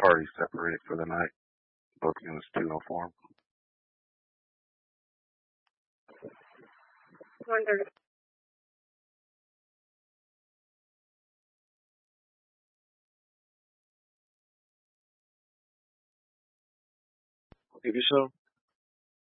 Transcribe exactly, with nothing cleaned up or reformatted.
parties separated for the night. Both units two oh four. Wonder. T V show?